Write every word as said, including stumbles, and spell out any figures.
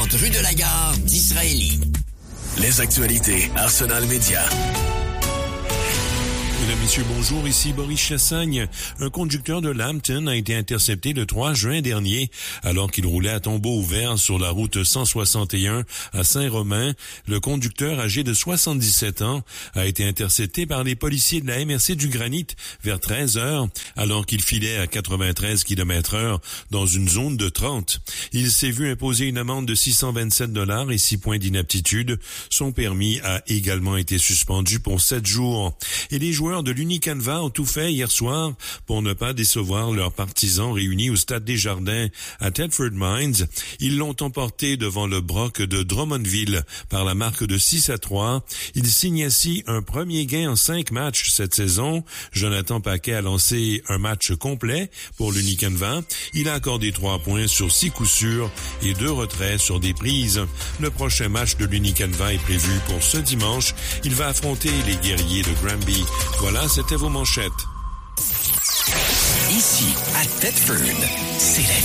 cinquante rue de la Gare d'Israélie. Les actualités Arsenal Média. Mesdames, Messieurs, bonjour, ici Boris Chassagne. Un conducteur de Lambton a été intercepté le trois juin dernier alors qu'il roulait à tombeau ouvert sur la route cent soixante et un à Saint-Romain. Le conducteur, âgé de soixante-dix-sept ans, a été intercepté par les policiers de la M R C du Granit vers treize heures alors qu'il filait à quatre-vingt-treize kilomètres heure dans une zone de trente. Il s'est vu imposer une amende de six cent vingt-sept dollars et six points d'inaptitude. Son permis a également été suspendu pour sept jours. Et les joueurs de l'Unicanva ont tout fait hier soir pour ne pas décevoir leurs partisans réunis au Stade des Jardins à Thetford Mines. Ils l'ont emporté devant le Brock de Drummondville par la marque de six à trois. Ils signent ainsi un premier gain en cinq matchs cette saison. Jonathan Paquet a lancé un match complet pour l'Unicanva. Il a accordé trois points sur six coups sûrs et deux retraits sur des prises. Le prochain match de l'Unicanva est prévu pour ce dimanche. Il va affronter les guerriers de Granby. Voilà, c'était vos manchettes. Ici, à Thetford, c'est la